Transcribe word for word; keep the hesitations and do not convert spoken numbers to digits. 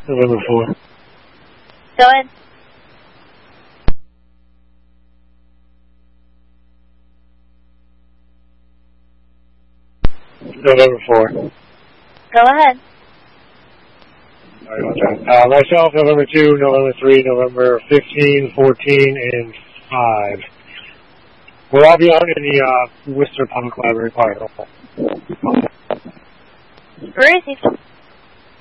November four. Go ahead. November four. Go ahead. Sorry about that. Uh, myself, November two, November three, November fifteen, fourteen, and five. We'll all be out in the uh, Worcester Public Library Park. Received.